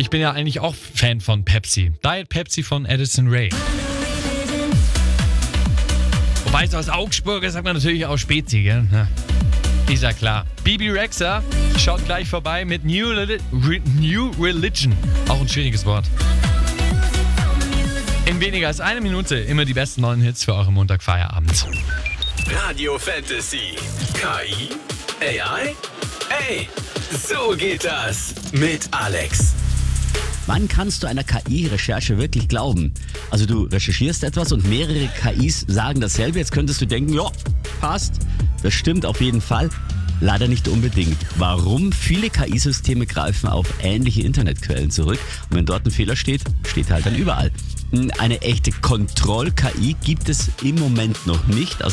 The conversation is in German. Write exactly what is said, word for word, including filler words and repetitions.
ich bin ja eigentlich auch Fan von Pepsi. Diet Pepsi von Addison Rae. Wobei es aus Augsburg ist, sagt man natürlich auch Spezi, gell? Ja, ist ja klar. Bibi Rexha schaut gleich vorbei mit New, Reli- Re- New Religion. Auch ein schwieriges Wort. In weniger als einer Minute immer die besten neuen Hits für euren Montagfeierabend. Radio Fantasy. K I? A I? Ey, so geht das mit Alex. Wann kannst du einer K I-Recherche wirklich glauben? Also du recherchierst etwas und mehrere K Is sagen dasselbe. Jetzt könntest du denken, ja, passt. Das stimmt auf jeden Fall. Leider nicht unbedingt. Warum? Viele K I-Systeme greifen auf ähnliche Internetquellen zurück. Und wenn dort ein Fehler steht, steht halt dann überall. Eine echte Kontroll-K I gibt es im Moment noch nicht. Also